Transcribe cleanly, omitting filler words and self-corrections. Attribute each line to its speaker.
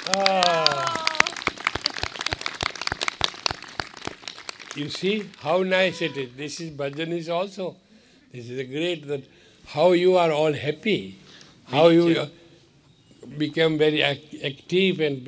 Speaker 1: Ah, you see how nice it is. This is bhajan is also. This is a great that how you are all happy, how you become very active and